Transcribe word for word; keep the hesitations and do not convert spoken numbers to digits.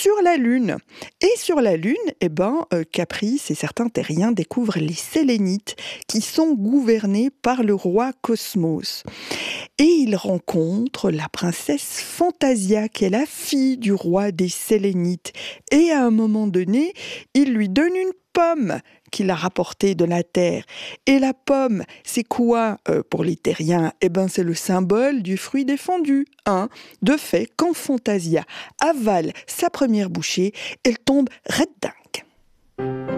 sur la Lune. Et sur la Lune, eh ben, euh, Caprice et certains terriens découvrent les Sélénites qui sont gouvernés par le roi Cosmos. Et ils rencontrent la princesse Fantasia, qui est la fille du roi des Sélénites. Et à un moment donné, il lui donne une pomme qu'il a rapportée de la terre. Et la pomme, c'est quoi euh, pour les terriens? Eh ben, c'est le symbole du fruit défendu. Hein. De fait, quand Fantasia avale sa première bouchée, elle tombe redingue.